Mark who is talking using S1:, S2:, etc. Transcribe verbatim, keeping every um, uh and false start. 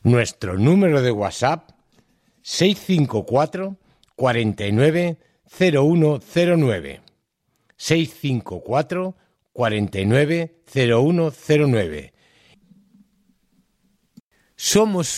S1: Nuestro número de WhatsApp seis cinco cuatro, cuatro nueve, cero uno cero nueve. seis cinco cuatro, cuatro nueve, cero uno cero nueve. Somos